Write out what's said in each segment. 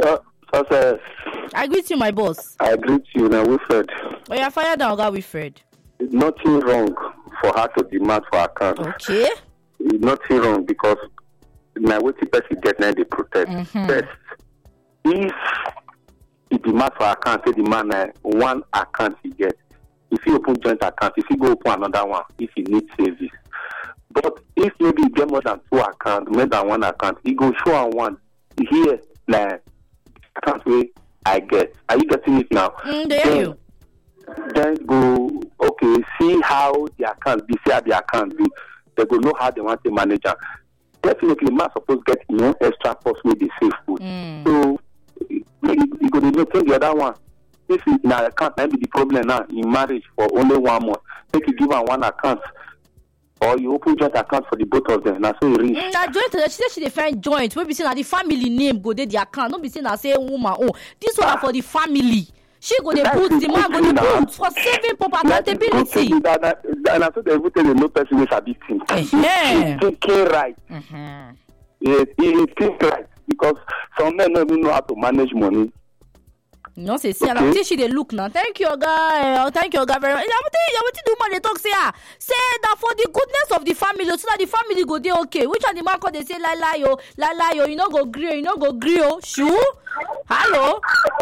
Success. I greet you, my boss. I greet you now, Wilfred. Oh, you're fired down, God, Wilfred. Nothing wrong for her to demand for account. Okay. Nothing wrong because my way to person get now they protect. First, if he demand for account, say the man one account he get. If he open joint account, if he go open another one, if he needs service. But if maybe he get more than 2 accounts, more than 1 account, he go show on one. Here, like account way I get. Are you getting it now? You. Then go, okay, see how the account be, see how the account be. They go know how they want to manage it. Definitely, man supposed to get no extra cost with the safe food. So, you go to take the other one. This is now account, maybe the problem now in marriage for only 1 month. Take you give her 1 account. Or you open joint account for the both of them. Now so you reach. Joint, she said she define joint. We be saying that the family name go there the account. Don't be saying that say woman. Oh, this one for the family. She go there put the man go there put for saving for accountability. And I thought they would tell you no person is a victim. Yeah. Thinking right. Yes, he is thinking right because some men don't know how to manage money. No, say see, I think she dey look now. Thank you, guy. Thank you, guy. Very much. I want to do man. They talk say that for the goodness of the family, so that the family go there okay. Which one the man call they say lie yo. You no go gree yo. Sure. Hello.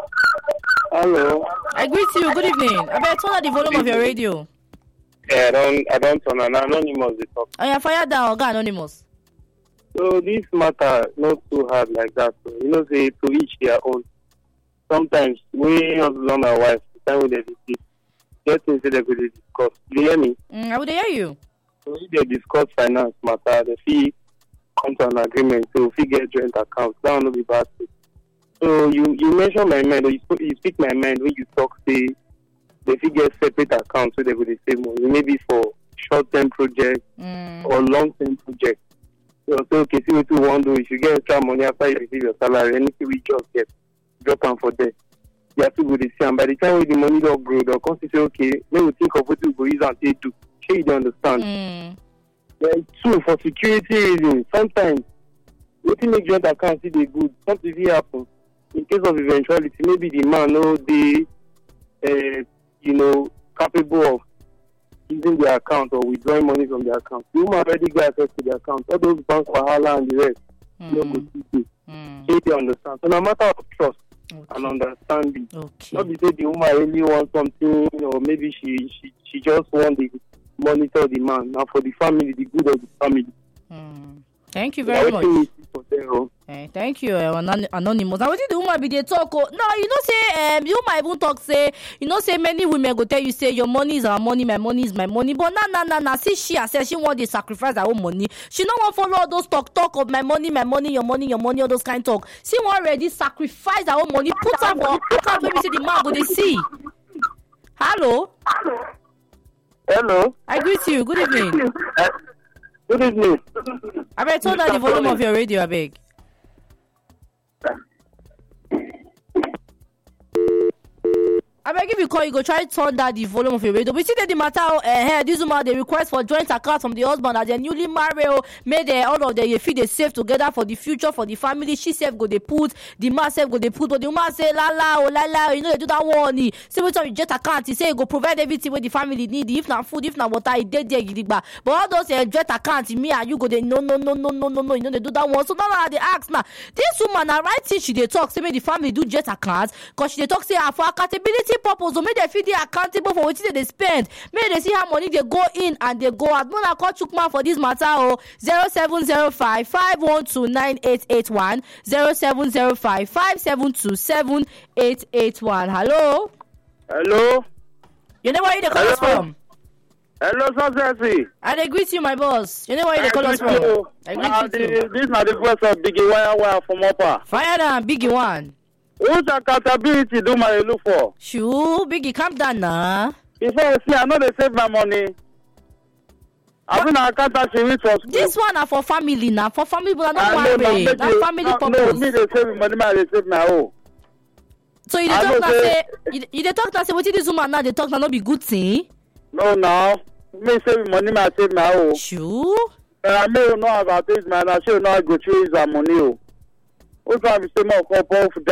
I greet you. Good evening. I better turn on the volume of your radio. Yeah, I don't turn on. Anonymous they talk. Oh, yeah, fire down, guy. Anonymous. So this matter not too hard like that. So, say to each their own. Sometimes we husband and wife, the time when they discuss, get things that they could discuss. Do you hear me? I would hear you. So if they discuss finance matter, the fee come to an agreement, so if you get joint accounts, that will not be bad. So you mention my mind, or you speak my mind when you talk, say, if you get separate accounts, so they will save money, maybe for short-term projects or long-term projects. So okay, see what you want to do. If you get extra money after you receive your salary, anything we just get. Drop them for them. They are too good to see. And by the time when the money don't grow, they'll come to say, okay, then we think of what we go use and they do. Sure, you don't understand. True, for security reasons, sometimes, what you make joint account see they good. Something will happen. In case of eventuality, maybe the man know they, capable of using their account or withdrawing money from their account. The woman already got access to the account. All those banks, Wahala and the rest, they go see. They understand. So no matter of trust and understanding. Not because the woman really wants something, or maybe she just wants to monitor the man. Now for the family, the good of the family. Thank you very much. Thank you, Anonymous. Now, what did the woman be they talk? No, say, you might even talk, say, say many women go tell you, say, your money is our money, my money is my money. But nah. See, she says she want to sacrifice her own money. She don't want to follow all those talk of my money, your money, all those kind of talk. She want already sacrifice her own money, put her for account, maybe say the man go they see. Hello. I greet you. Good evening. Good evening. I better turn down the volume of your radio, I beg. I beg if you call, you go try to turn down the volume of your radio. We see that the matter this woman they request for joint account from the husband as they newly married, made all of the feel they save together for the future, for the family. She self go they put, the man self go they put, but the woman say la, they do that one. See what you joint account, he say you go provide everything where the family need. If not food, if not water, it dead there. But all those joint account, me and you go they no, they do that one. So now they ask now, this woman na right thing she they talk, say make the family do joint account, cause she they talk say for accountability purpose, so make they feel they accountable for what they spend. Make they see how money they go in and they go out. Mona call Chukma for this matter. 0705 512 9881 0705 572 7881. Hello. You know where you call us from? Hello, Success. I greet you, my boss. You know where you call us from? I greet you. This is not the voice of Biggie Wire from Upper. Fire down, Biggie one. Whose accountability do my look for? Sure, Biggie, calm down now. Before I know they save my money. I mean, I can't actually reach for school. This one are for family now. For family, but I don't worry. That's family purpose. No, me they save money, they save my own. So you talk now say, you talk now say, what this woman now they talk now not be good thing? No. Me save money, I save my own. Sure. I may know about this, man. I should not go choose that money. Also, I'm still more